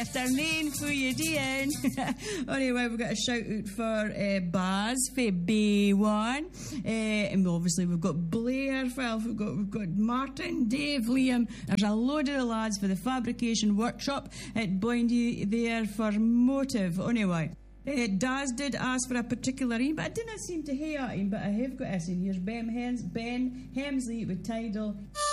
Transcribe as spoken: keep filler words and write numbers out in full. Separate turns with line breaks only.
Afternoon for you, Dean. Anyway, we've got a shout out for uh, Baz for B one, uh, and obviously we've got Blair, well, we've got we've got Martin, Dave, Liam. There's a load of the lads for the fabrication workshop at Boindy there for Motive. Anyway. Uh, Daz did ask for a particular email, but I didn't seem to hear him, but I have got this in. Here's Ben, Hems- Ben Hemsley with Tidal.